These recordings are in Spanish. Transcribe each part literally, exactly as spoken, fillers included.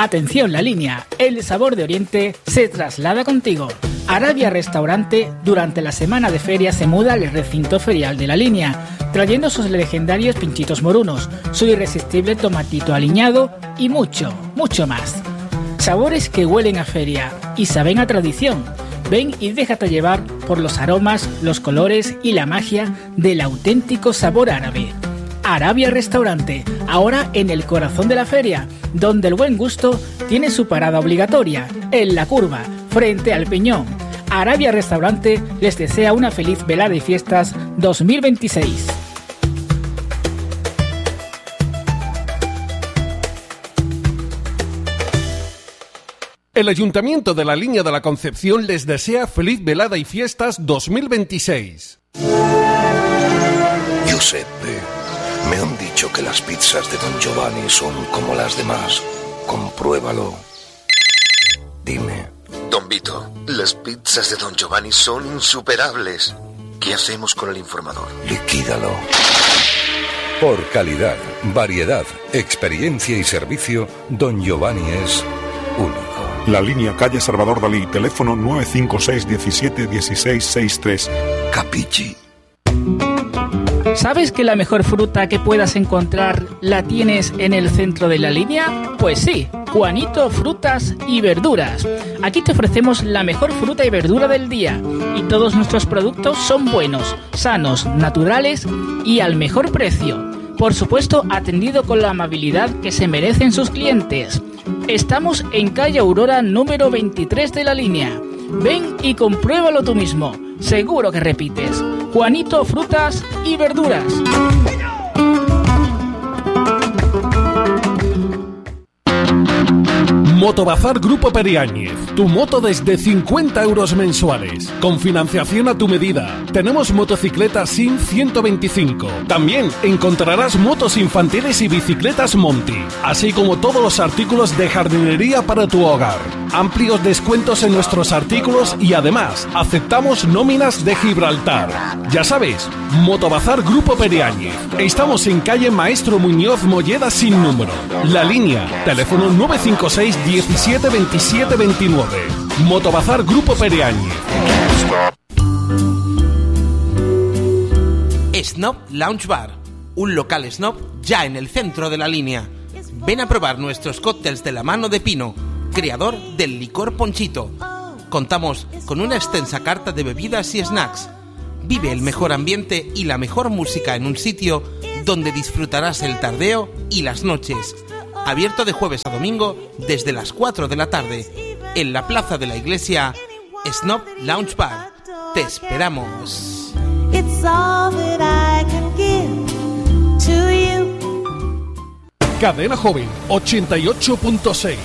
Atención, La Línea, el sabor de Oriente se traslada contigo. Arabia Restaurante durante la semana de feria se muda al recinto ferial de La Línea, trayendo sus legendarios pinchitos morunos, su irresistible tomatito aliñado y mucho, mucho más. Sabores que huelen a feria y saben a tradición. Ven y déjate llevar por los aromas, los colores y la magia del auténtico sabor árabe. Arabia Restaurante, ahora en el corazón de la feria, donde el buen gusto tiene su parada obligatoria, en la curva, frente al Peñón. Arabia Restaurante les desea una feliz velada y fiestas dos mil veintiséis. El Ayuntamiento de la Línea de la Concepción les desea feliz velada y fiestas dos mil veintiséis. Giuseppe, me han dicho que las pizzas de Don Giovanni son como las demás. Compruébalo. Dime. Don Vito, las pizzas de Don Giovanni son insuperables. ¿Qué hacemos con el informador? Liquídalo. Por calidad, variedad, experiencia y servicio, Don Giovanni es único. La Línea, calle Salvador Dalí, teléfono nueve cinco seis diecisiete dieciséis sesenta y tres. Capichi. ¿Sabes que la mejor fruta que puedas encontrar la tienes en el centro de La Línea? Pues sí, Juanito Frutas y Verduras. Aquí te ofrecemos la mejor fruta y verdura del día y todos nuestros productos son buenos, sanos, naturales y al mejor precio. Por supuesto, atendido con la amabilidad que se merecen sus clientes. Estamos en calle Aurora número veintitrés de La Línea. Ven y compruébalo tú mismo. Seguro que repites. Juanito Frutas y Verduras. Motobazar Grupo Periáñez, tu moto desde cincuenta euros mensuales, con financiación a tu medida. Tenemos motocicletas S I N ciento veinticinco. También encontrarás motos infantiles y bicicletas Monty, así como todos los artículos de jardinería para tu hogar. Amplios descuentos en nuestros artículos y además aceptamos nóminas de Gibraltar. Ya sabes, Motobazar Grupo Periáñez. Estamos en calle Maestro Muñoz Molleda sin número. La Línea, teléfono nueve cinco seis diecisiete veintisiete veintinueve. Motobazar Grupo Periáñez. Snob Lounge Bar, un local snob ya en el centro de La Línea. Ven a probar nuestros cócteles de la mano de Pino, creador del licor Ponchito. Contamos con una extensa carta de bebidas y snacks. Vive el mejor ambiente y la mejor música en un sitio donde disfrutarás el tardeo y las noches. Abierto de jueves a domingo desde las cuatro de la tarde. En la plaza de la iglesia, Snob Lounge Bar. Te esperamos. Cadena Joven ochenta y ocho punto seis.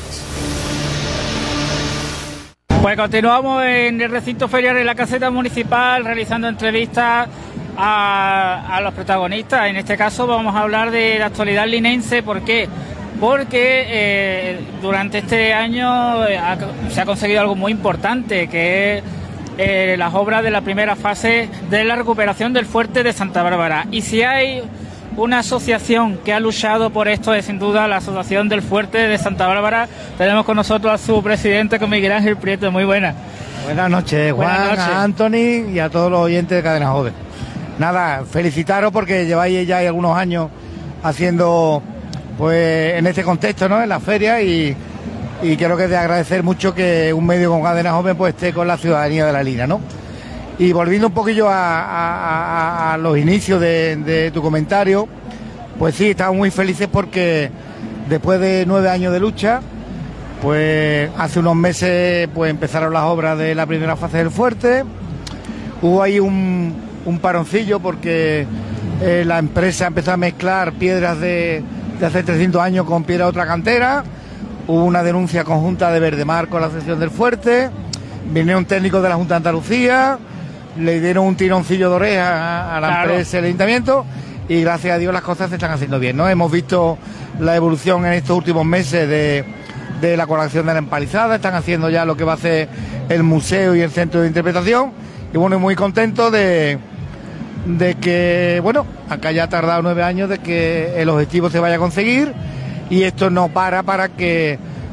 Pues continuamos en el recinto ferial en la caseta municipal realizando entrevistas a, a los protagonistas. En este caso vamos a hablar de la actualidad linense. ¿Por qué? Porque eh, durante este año eh, ha, se ha conseguido algo muy importante, que es eh, las obras de la primera fase de la recuperación del fuerte de Santa Bárbara. Y si hay una asociación que ha luchado por esto, es sin duda la Asociación del Fuerte de Santa Bárbara. Tenemos con nosotros a su presidente, con Miguel Ángel Prieto. Muy buenas. Buenas noches, Juan, Buenas noches. A Anthony y a todos los oyentes de Cadena Joven. Nada, felicitaros porque lleváis ya algunos años haciendo, pues, en este contexto, ¿no?, en la feria, y, y quiero que te agradecer mucho que un medio como Cadena Joven pues esté con la ciudadanía de La Línea, ¿no? Y volviendo un poquillo a, a, a los inicios de, de tu comentario, pues sí, estamos muy felices porque después de nueve años de lucha, pues hace unos meses pues empezaron las obras de la primera fase del fuerte. Hubo ahí un, un paroncillo porque eh, la empresa empezó a mezclar piedras de, de hace trescientos años con piedra de otra cantera. Hubo una denuncia conjunta de Verdemar con la Asociación del Fuerte. Vinieron técnicos de la Junta de Andalucía, le dieron un tironcillo de oreja a la claro. empresa y al ayuntamiento, y gracias a Dios las cosas se están haciendo bien, ¿no? Hemos visto la evolución en estos últimos meses de, de la colaboración de la empalizada. Están haciendo ya lo que va a ser el museo y el centro de interpretación, y bueno, muy contento de, de que, bueno, acá ya ha tardado nueve años de que el objetivo se vaya a conseguir, y esto no para para que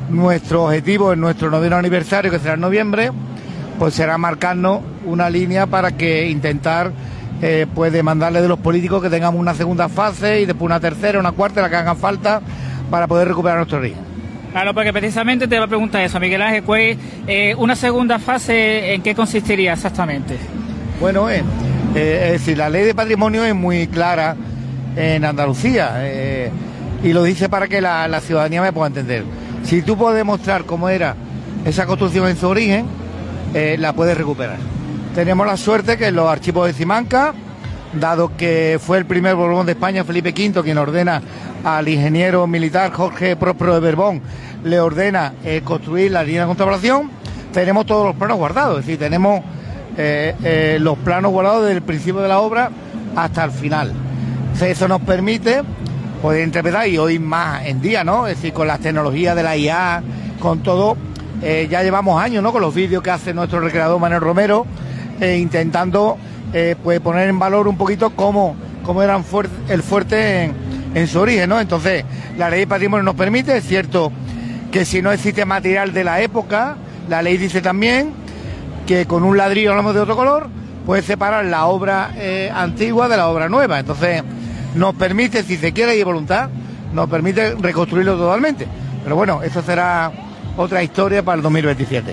nuestro objetivo en nuestro noveno aniversario, que será en noviembre, pues será marcarnos una línea para que intentar eh, pues demandarle de los políticos que tengamos una segunda fase y después una tercera, una cuarta, la que haga falta para poder recuperar nuestro origen. Claro, porque precisamente te va a preguntar eso, Miguel Ángel, pues, eh, una segunda fase, ¿en qué consistiría exactamente? Bueno, eh, eh, es decir, la ley de patrimonio es muy clara en Andalucía eh, y lo dice para que la, la ciudadanía me pueda entender. Si tú puedes demostrar cómo era esa construcción en su origen, eh, la puedes recuperar. Tenemos la suerte que en los archivos de Simancas, dado que fue el primer Borbón de España, Felipe quinto, quien ordena al ingeniero militar Jorge Próspero de Borbón, le ordena eh, construir la línea de contemplación, tenemos todos los planos guardados, es decir, tenemos eh, eh, los planos guardados desde el principio de la obra hasta el final. Entonces, eso nos permite poder interpretar, y hoy más en día, ¿no? Es decir, con las tecnologías de la I A, con todo, eh, ya llevamos años, ¿no? Con los vídeos que hace nuestro recreador Manuel Romero, eh, intentando eh, pues poner en valor un poquito cómo, cómo era el fuerte en, en su origen, ¿no? Entonces, la ley de patrimonio nos permite, es cierto que si no existe material de la época, la ley dice también que con un ladrillo, hablamos de otro color, puede separar la obra eh, antigua de la obra nueva. Entonces, nos permite, si se quiere y hay voluntad, nos permite reconstruirlo totalmente. Pero bueno, eso será otra historia para el dos mil veintisiete.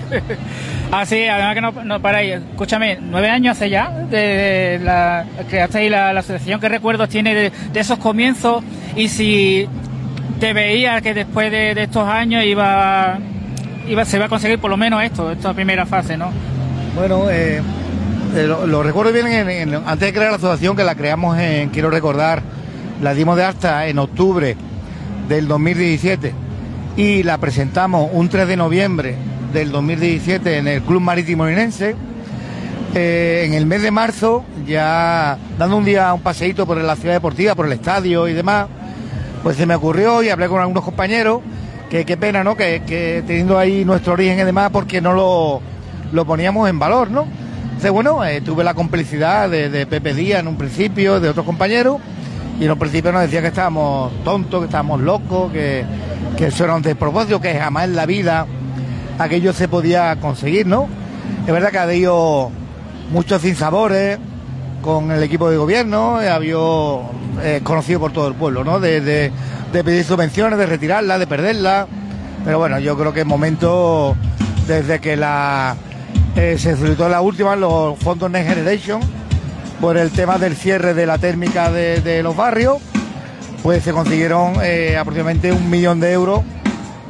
Ah, sí, además que no, no paráis. Escúchame, nueve años hace ya de, de la creasteis la, la asociación. ¿Qué recuerdos tiene de, de esos comienzos? Y si te veía que después de, de estos años iba, iba se iba a conseguir por lo menos esto, esta primera fase, ¿no? Bueno, eh, eh, lo, lo recuerdo bien en, en, antes de crear la asociación, que la creamos en, quiero recordar, la dimos de alta en octubre del dos mil diecisiete y la presentamos un tres de noviembre del dos mil diecisiete en el Club Marítimo Linense. Eh, en el mes de marzo, ya dando un día un paseíto por la ciudad deportiva, por el estadio y demás, pues se me ocurrió y hablé con algunos compañeros que qué pena, ¿no? Que, que teniendo ahí nuestro origen y demás, porque no lo, lo poníamos en valor, ¿no? Entonces, bueno, eh, tuve la complicidad de, de Pepe Díaz en un principio, de otros compañeros, y en un principio nos decía que estábamos tontos, que estábamos locos, que, que eso era un despropósito, que jamás en la vida aquello se podía conseguir, ¿no? Es verdad que ha habido muchos sinsabores con el equipo de gobierno, ha habido eh, conocido por todo el pueblo, ¿no? De, de, de pedir subvenciones, de retirarlas, de perderlas, pero bueno, yo creo que es momento, desde que la eh, se solicitó la última, los fondos Next Generation, por el tema del cierre de la térmica de, de los barrios, pues se consiguieron eh, aproximadamente un millón de euros